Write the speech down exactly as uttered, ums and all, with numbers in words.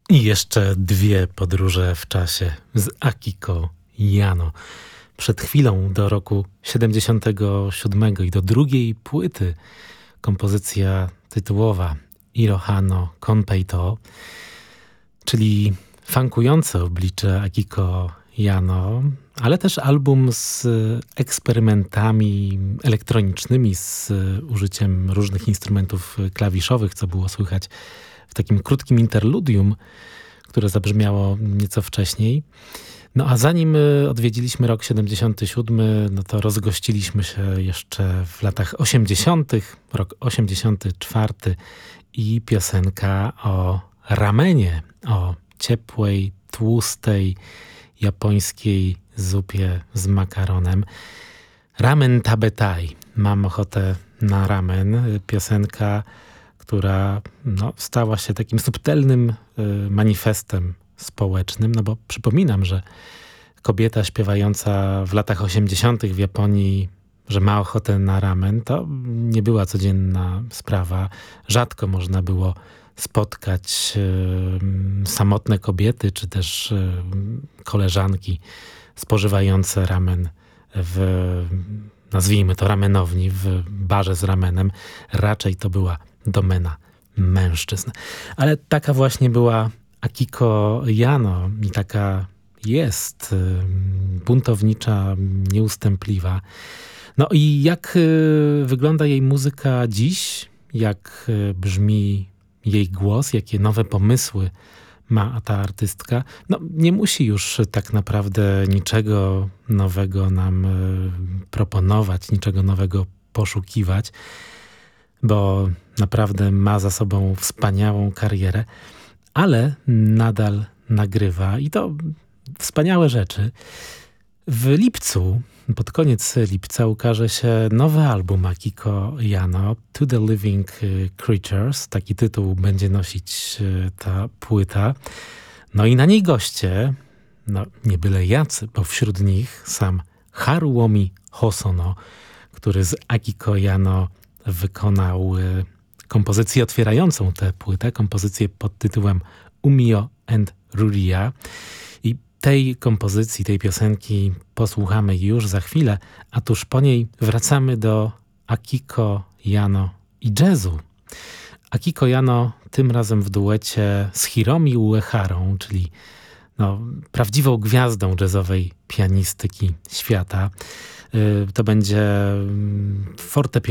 I jeszcze dwie podróże w czasie z Akiko Yano. Przed chwilą do roku siedemdziesiątego siódmego i do drugiej płyty kompozycja tytułowa Irohano Konpeito, czyli funkujące oblicze Akiko Yano, ale też album z eksperymentami elektronicznymi, z użyciem różnych instrumentów klawiszowych, co było słychać w takim krótkim interludium, które zabrzmiało nieco wcześniej. No a zanim odwiedziliśmy rok siedemdziesiąty siódmy, no to rozgościliśmy się jeszcze w latach osiemdziesiątych, rok osiemdziesiąty czwarty i piosenka o ramenie, o ciepłej, tłustej, japońskiej zupie z makaronem. Ramen tabetai. Mam ochotę na ramen. Piosenka, która no, stała się takim subtelnym y, manifestem społecznym, no bo przypominam, że kobieta śpiewająca w latach osiemdziesiątych w Japonii, że ma ochotę na ramen, to nie była codzienna sprawa. Rzadko można było spotkać y, samotne kobiety, czy też y, koleżanki spożywające ramen w, nazwijmy to, ramenowni, w barze z ramenem. Raczej to była domena mężczyzn. Ale taka właśnie była Akiko Yano i taka jest y, buntownicza, nieustępliwa. No i jak y, wygląda jej muzyka dziś? Jak y, brzmi jej głos? Jakie nowe pomysły ma ta artystka? No nie musi już tak naprawdę niczego nowego nam y, proponować, niczego nowego poszukiwać, bo naprawdę ma za sobą wspaniałą karierę, ale nadal nagrywa i to wspaniałe rzeczy. W lipcu, pod koniec lipca ukaże się nowy album Akiko Yano, To the Living Creatures. Taki tytuł będzie nosić ta płyta. No i na niej goście, no nie byle jacy, bo wśród nich sam Haruomi Hosono, który z Akiko Yano wykonał kompozycję otwierającą tę płytę, kompozycję pod tytułem Umio and Ruria. I tej kompozycji, tej piosenki posłuchamy już za chwilę, a tuż po niej wracamy do Akiko Yano i jazzu. Akiko Yano tym razem w duecie z Hiromi Ueharą, czyli no, prawdziwą gwiazdą jazzowej pianistyki świata. Yy, to będzie fortepian